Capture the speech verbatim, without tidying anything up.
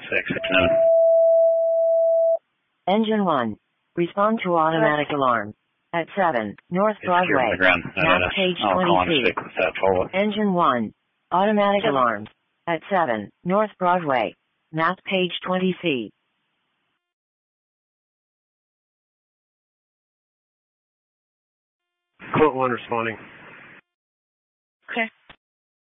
six, six, seven. Engine one. Respond to automatic alarm. At seven, North Broadway. Map page twenty C. Engine one. Automatic alarm. At seven, North Broadway. Map page twenty C. Quote one responding. Okay.